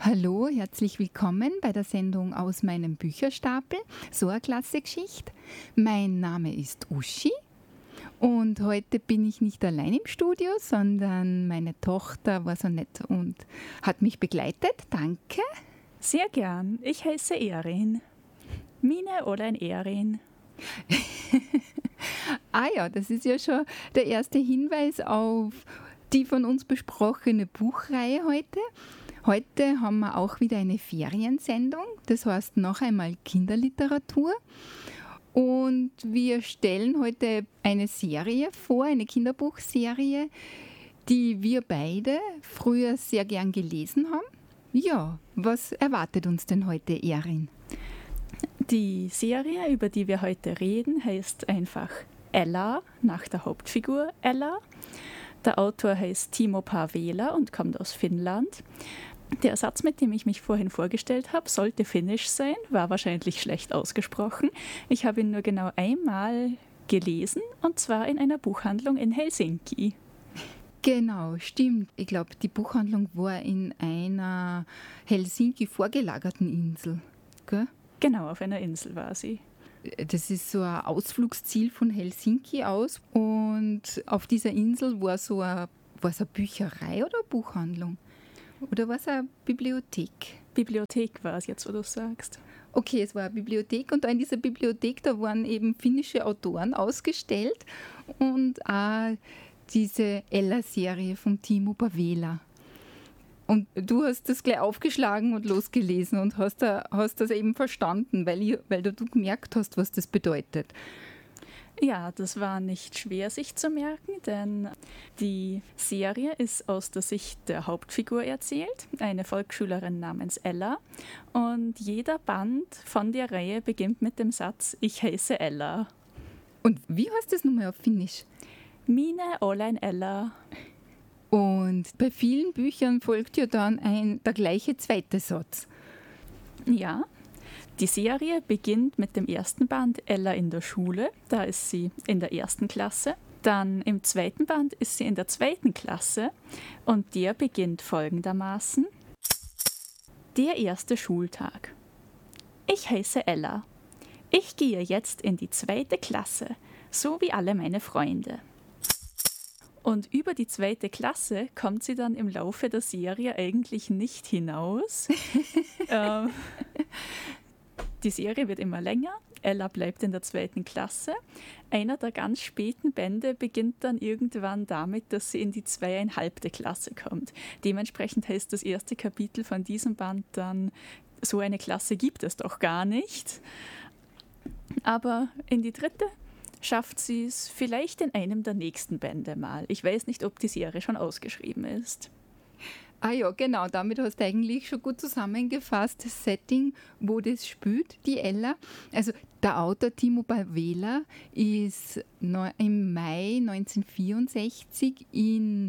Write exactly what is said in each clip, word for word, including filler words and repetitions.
Hallo, herzlich willkommen bei der Sendung aus meinem Bücherstapel, so eine klasse Geschichte. Mein Name ist Uschi und heute bin ich nicht allein im Studio, sondern meine Tochter war so nett und hat mich begleitet. Danke. Sehr gern. Ich heiße Erin. Mine oder ein Erin. Ah ja, das ist ja schon der erste Hinweis auf die von uns besprochene Buchreihe heute. Heute haben wir auch wieder eine Feriensendung, das heißt noch einmal Kinderliteratur. Und wir stellen heute eine Serie vor, eine Kinderbuchserie, die wir beide früher sehr gern gelesen haben. Ja, was erwartet uns denn heute, Erin? Die Serie, über die wir heute reden, heißt einfach Ella, nach der Hauptfigur Ella. Der Autor heißt Timo Paaveela und kommt aus Finnland. Der Satz, mit dem ich mich vorhin vorgestellt habe, sollte finnisch sein, war wahrscheinlich schlecht ausgesprochen. Ich habe ihn nur genau einmal gelesen, und zwar in einer Buchhandlung in Helsinki. Genau, stimmt. Ich glaube, die Buchhandlung war in einer Helsinki vorgelagerten Insel, gell? Genau, auf einer Insel war sie. Das ist so ein Ausflugsziel von Helsinki aus. Und auf dieser Insel war so eine, war es eine Bücherei oder eine Buchhandlung? Oder war es eine Bibliothek? Bibliothek war es jetzt, wo du es sagst. Okay, es war eine Bibliothek und da in dieser Bibliothek, da waren eben finnische Autoren ausgestellt und auch diese Ella-Serie von Timo Paaveela. Und du hast das gleich aufgeschlagen und losgelesen und hast, da, hast das eben verstanden, weil, ich, weil du gemerkt hast, was das bedeutet. Ja, das war nicht schwer, sich zu merken, denn die Serie ist aus der Sicht der Hauptfigur erzählt, eine Volksschülerin namens Ella. Und jeder Band von der Reihe beginnt mit dem Satz, ich heiße Ella. Und wie heißt das nochmal auf Finnisch? Mine olen Ella. Und bei vielen Büchern folgt ja dann ein, der gleiche zweite Satz. Ja. Die Serie beginnt mit dem ersten Band Ella in der Schule, da ist sie in der ersten Klasse. Dann im zweiten Band ist sie in der zweiten Klasse und der beginnt folgendermaßen. Der erste Schultag. Ich heiße Ella. Ich gehe jetzt in die zweite Klasse, so wie alle meine Freunde. Und über die zweite Klasse kommt sie dann im Laufe der Serie eigentlich nicht hinaus. ähm, Die Serie wird immer länger. Ella bleibt in der zweiten Klasse. Einer der ganz späten Bände beginnt dann irgendwann damit, dass sie in die zweieinhalbte Klasse kommt. Dementsprechend heißt das erste Kapitel von diesem Band dann, so eine Klasse gibt es doch gar nicht. Aber in die dritte schafft sie es vielleicht in einem der nächsten Bände mal. Ich weiß nicht, ob die Serie schon ausgeschrieben ist. Ah ja, genau, damit hast du eigentlich schon gut zusammengefasst, das Setting, wo das spielt, die Ella. Also der Autor Timo Paaveela ist im Mai neunzehnhundertvierundsechzig in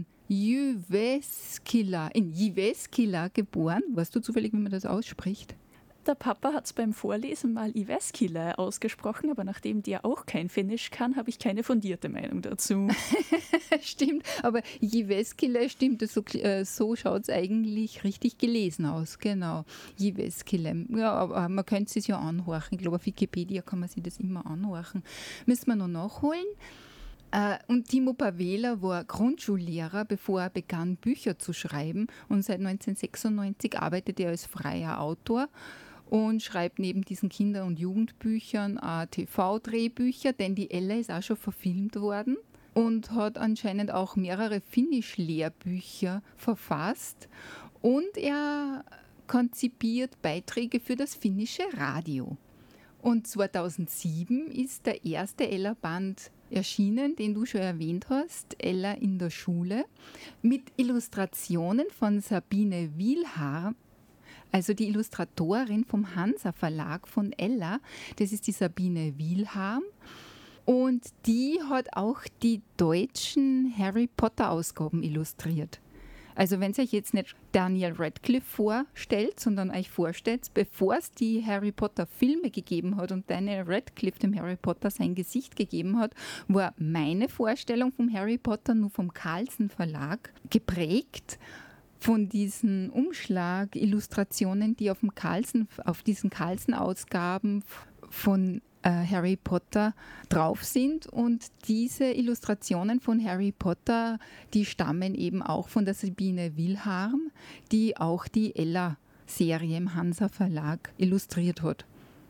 Jyväskylä, in Jyväskylä geboren. Weißt du zufällig, wie man das ausspricht? Der Papa hat es beim Vorlesen mal Jyväskylä ausgesprochen, aber nachdem der auch kein Finnisch kann, habe ich keine fundierte Meinung dazu. Stimmt, aber Jyväskylä stimmt, so, äh, so schaut es eigentlich richtig gelesen aus, genau. Jyväskylä. Ja, aber man könnte es ja anhorchen. Ich glaube, auf Wikipedia kann man sich das immer anhorchen. Müssen wir noch nachholen. Uh, und Timo Paaveela war Grundschullehrer, bevor er begann, Bücher zu schreiben. Und seit neunzehnhundertsechsundneunzig arbeitet er als freier Autor und schreibt neben diesen Kinder- und Jugendbüchern auch T V-Drehbücher, denn die Ella ist auch schon verfilmt worden und hat anscheinend auch mehrere Finnisch-Lehrbücher verfasst. Und er konzipiert Beiträge für das finnische Radio. Und zweitausendsieben ist der erste Ella-Band erschienen, den du schon erwähnt hast, Ella in der Schule, mit Illustrationen von Sabine Wilharm, also die Illustratorin vom Hansa Verlag von Ella. Das ist die Sabine Wilharm. Und die hat auch die deutschen Harry Potter Ausgaben illustriert. Also wenn ihr euch jetzt nicht Daniel Radcliffe vorstellt, sondern euch vorstellt, bevor es die Harry Potter Filme gegeben hat und Daniel Radcliffe dem Harry Potter sein Gesicht gegeben hat, war meine Vorstellung vom Harry Potter nur vom Carlsen Verlag geprägt. von diesen Umschlag-Illustrationen, die auf, dem Carlsen, auf diesen Carlsen-Ausgaben von äh, Harry Potter drauf sind. Und diese Illustrationen von Harry Potter, die stammen eben auch von der Sabine Wilharm, die auch die Ella-Serie im Hansa Verlag illustriert hat.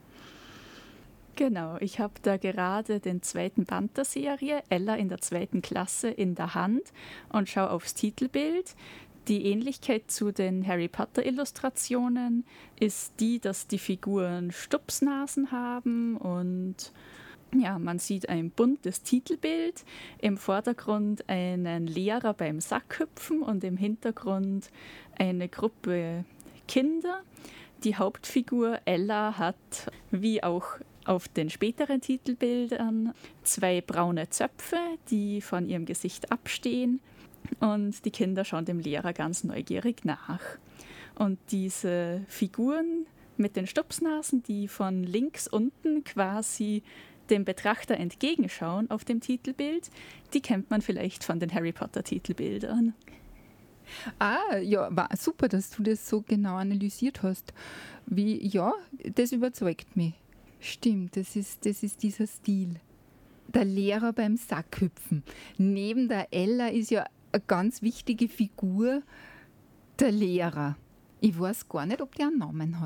Genau, ich habe da gerade den zweiten Band der Serie, Ella in der zweiten Klasse, in der Hand und schaue aufs Titelbild. Die Ähnlichkeit zu den Harry Potter-Illustrationen ist die, dass die Figuren Stupsnasen haben und ja, man sieht ein buntes Titelbild, im Vordergrund einen Lehrer beim Sackhüpfen und im Hintergrund eine Gruppe Kinder. Die Hauptfigur Ella hat, wie auch auf den späteren Titelbildern, zwei braune Zöpfe, die von ihrem Gesicht abstehen. Und die Kinder schauen dem Lehrer ganz neugierig nach. Und diese Figuren mit den Stupsnasen, die von links unten quasi dem Betrachter entgegenschauen auf dem Titelbild, die kennt man vielleicht von den Harry Potter Titelbildern. Ah, ja, war super, dass du das so genau analysiert hast. Wie, ja, das überzeugt mich. Stimmt, das ist, das ist dieser Stil. Der Lehrer beim Sackhüpfen. Neben der Ella ist ja eine ganz wichtige Figur der Lehrer. Ich weiß gar nicht, ob der einen Namen hat.